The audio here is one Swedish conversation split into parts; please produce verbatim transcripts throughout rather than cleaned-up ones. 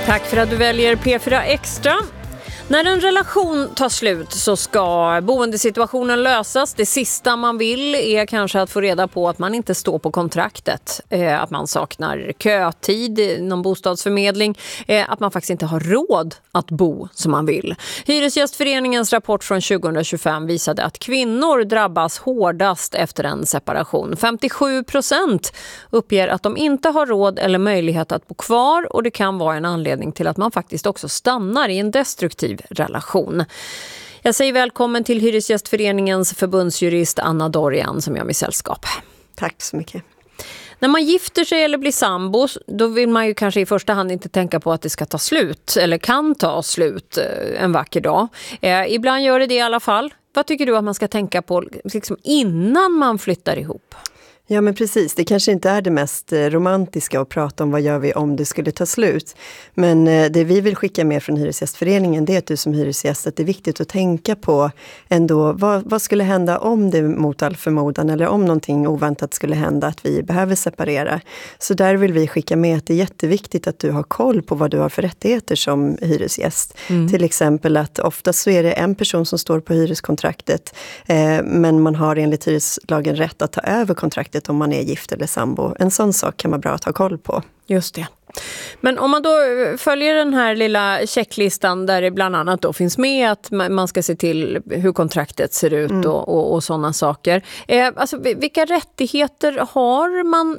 Tack för att du väljer P fyra Extra. När en relation tar slut så ska boendesituationen lösas. Det sista man vill är kanske att få reda på att man inte står på kontraktet. Eh, att man saknar kötid, någon bostadsförmedling. Eh, att man faktiskt inte har råd att bo som man vill. Hyresgästföreningens rapport från tjugo tjugofem visade att kvinnor drabbas hårdast efter en separation. femtiosju procent uppger att de inte har råd eller möjlighet att bo kvar. Och det kan vara en anledning till att man faktiskt också stannar i en destruktiv relation. Jag säger välkommen till Hyresgästföreningens förbundsjurist Anna Dorian som gör mig sällskap. Tack så mycket. När man gifter sig eller blir sambo, då vill man ju kanske i första hand inte tänka på att det ska ta slut eller kan ta slut en vacker dag. Eh, ibland gör det det i alla fall. Vad tycker du att man ska tänka på liksom, innan man flyttar ihop? Ja men precis, det kanske inte är det mest romantiska att prata om vad gör vi om det skulle ta slut. Men det vi vill skicka med från Hyresgästföreningen det är att du som hyresgäst att det är viktigt att tänka på ändå vad, vad skulle hända om det mot all förmodan eller om någonting oväntat skulle hända att vi behöver separera. Så där vill vi skicka med att det är jätteviktigt att du har koll på vad du har för rättigheter som hyresgäst. Mm. Till exempel att oftast så är det en person som står på hyreskontraktet eh, men man har enligt hyreslagen rätt att ta över kontraktet om man är gift eller sambo. En sån sak kan vara bra att ha koll på. Just det. Men om man då följer den här lilla checklistan där det bland annat då finns med att man ska se till hur kontraktet ser ut mm. och, och, och sådana saker. Eh, alltså, vilka rättigheter har man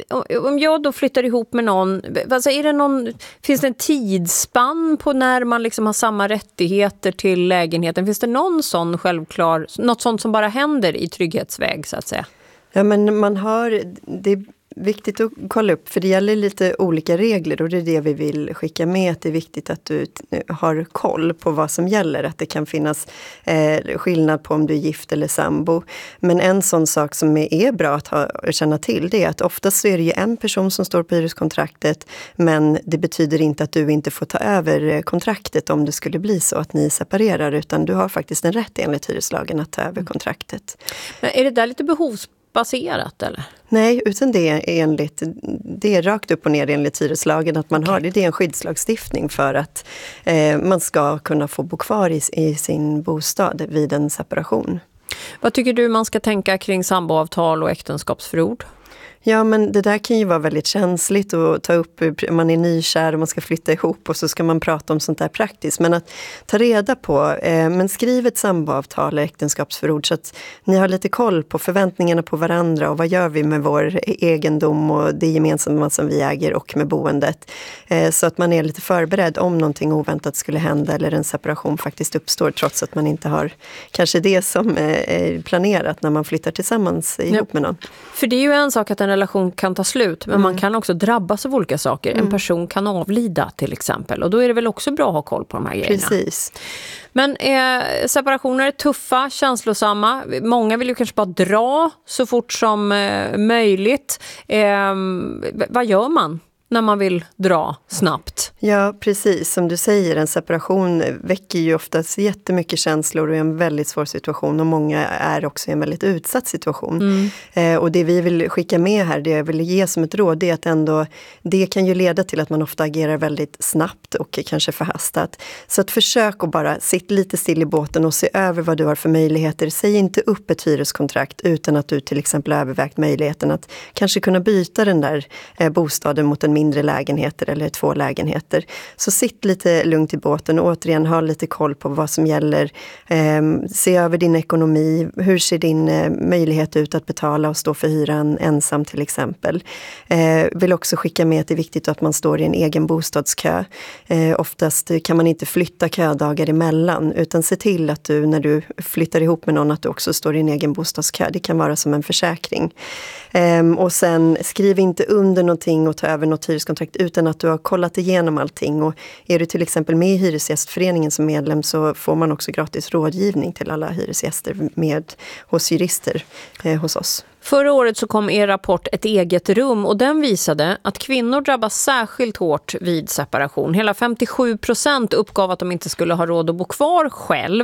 om jag då flyttar ihop med någon? Alltså, är det någon finns det en tidsspann på när man liksom har samma rättigheter till lägenheten? Finns det någon sån självklar, något sånt som bara händer i trygghetsväg så att säga? Ja men man har, det är viktigt att kolla upp för det gäller lite olika regler och det är det vi vill skicka med att det är viktigt att du har koll på vad som gäller. Att det kan finnas eh, skillnad på om du är gift eller sambo. Men en sån sak som är bra att ha, känna till det är att oftast så är det ju en person som står på hyreskontraktet men det betyder inte att du inte får ta över kontraktet om det skulle bli så att ni separerar utan du har faktiskt en rätt enligt hyreslagen att ta över kontraktet. Men är det där lite behovs baserat eller? Nej, utan det är enligt, det är rakt upp och ner enligt hyreslagen att man okay. har det. Det är en skyddslagstiftning för att eh, man ska kunna få bo kvar i, i sin bostad vid en separation. Vad tycker du man ska tänka kring samboavtal och äktenskapsförord? Ja men det där kan ju vara väldigt känsligt att ta upp, man är nykär och man ska flytta ihop och så ska man prata om sånt där praktiskt. Men att ta reda på, eh, men skriv ett samboavtal eller äktenskapsförord så att ni har lite koll på förväntningarna på varandra och vad gör vi med vår egendom och det gemensamma som vi äger och med boendet. Eh, så att man är lite förberedd om någonting oväntat skulle hända eller en separation faktiskt uppstår trots att man inte har kanske det som är planerat när man flyttar tillsammans ihop ja. med någon. För det är ju en sak att en relation kan ta slut men mm. man kan också drabbas av olika saker. Mm. En person kan avlida till exempel och då är det väl också bra att ha koll på de här grejerna. Precis. Men eh, separationer är tuffa, känslosamma. Många vill ju kanske bara dra så fort som eh, möjligt. Eh, vad gör man när man vill dra snabbt? Ja, precis. Som du säger, en separation väcker ju oftast jättemycket känslor och är en väldigt svår situation. Och många är också i en väldigt utsatt situation. Mm. Eh, och det vi vill skicka med här, det jag vill ge som ett råd, det är att ändå, det kan ju leda till att man ofta agerar väldigt snabbt och kanske förhastat. Så att försök att bara sitta lite still i båten och se över vad du har för möjligheter. Säg inte upp ett hyreskontrakt utan att du till exempel övervägt möjligheten att kanske kunna byta den där eh, bostaden mot en mindre lägenheter eller två lägenheter. Så sitt lite lugnt i båten och återigen ha lite koll på vad som gäller. Eh, se över din ekonomi. Hur ser din eh, möjlighet ut att betala och stå för hyran ensam till exempel. Eh, vill också skicka med att det är viktigt att man står i en egen bostadskö. Eh, oftast kan man inte flytta ködagar emellan utan se till att du när du flyttar ihop med någon att du också står i en egen bostadskö. Det kan vara som en försäkring. Eh, och sen skriv inte under någonting och ta över något hyreskontrakt utan att du har kollat igenom allting. Och är du till exempel med i Hyresgästföreningen som medlem så får man också gratis rådgivning till alla hyresgäster med hos jurister eh, hos oss. Förra året så kom er rapport Ett eget rum och den visade att kvinnor drabbas särskilt hårt vid separation. Hela femtiosju procent uppgav att de inte skulle ha råd att bo kvar själv.